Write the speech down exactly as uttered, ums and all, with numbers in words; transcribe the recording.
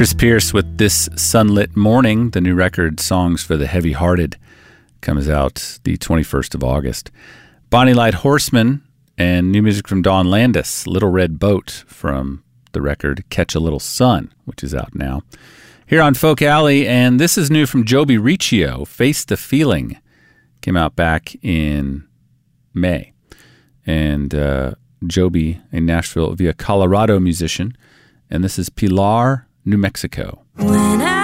Chris Pierce with This Sunlit Morning. The new record, Songs for the Heavy-Hearted, comes out the twenty-first of August. Bonnie Light Horseman and new music from Dawn Landis, Little Red Boat, from the record Catch a Little Sun, which is out now. Here on Folk Alley, and this is new from Joby Riccio, Face the Feeling. Came out back in May. And uh, Joby, a Nashville via Colorado musician, and this is Pilar, New Mexico. When I